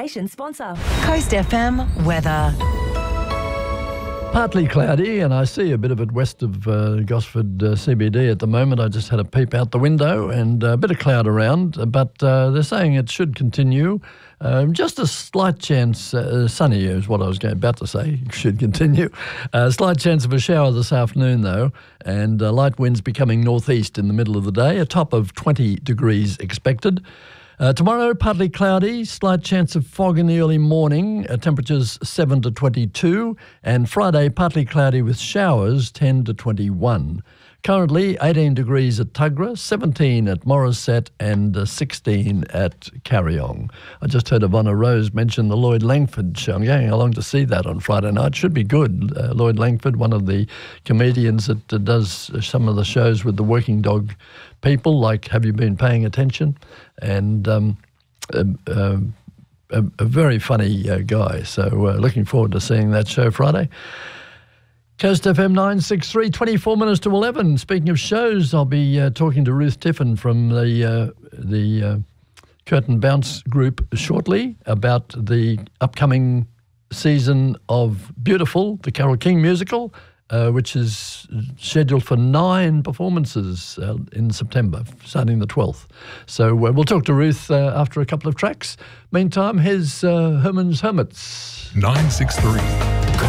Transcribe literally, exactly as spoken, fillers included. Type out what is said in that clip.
station sponsor. Coast F M weather. Partly cloudy, and I see a bit of it west of uh, Gosford uh, C B D at the moment. I just had a peep out the window and a bit of cloud around, but uh, they're saying it should continue. Um, just a slight chance, uh, sunny is what I was about to say, should continue. A uh, slight chance of a shower this afternoon, though, and uh, light winds becoming northeast in the middle of the day, a top of twenty degrees expected. Uh, tomorrow, partly cloudy, slight chance of fog in the early morning, uh, temperatures seven to twenty-two, and Friday, partly cloudy with showers, ten to twenty-one. Currently, eighteen degrees at Tuggerah, seventeen at Morisset, and uh, sixteen at Carryong. I just heard Ivonna Rose mention the Lloyd Langford show. I'm going along to see that on Friday night. Should be good. Uh, Lloyd Langford, one of the comedians that uh, does some of the shows with the working dog people, like Have You Been Paying Attention? And um, a, a, a, a very funny uh, guy. So uh, looking forward to seeing that show Friday. Coast F M nine six three, twenty-four minutes to eleven. Speaking of shows, I'll be uh, talking to Ruth Tiffin from the uh, the uh, Curtain Bounce group shortly about the upcoming season of Beautiful, the Carole King musical, uh, which is scheduled for nine performances uh, in September, starting the twelfth. So uh, we'll talk to Ruth uh, after a couple of tracks. Meantime, here's uh, Herman's Hermits. nine six three.